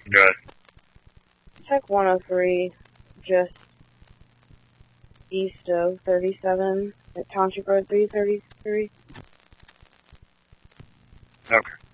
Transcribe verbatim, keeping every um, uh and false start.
Good. Tech one oh three, just east of thirty-seven, at Township Road three thirty-three. Okay.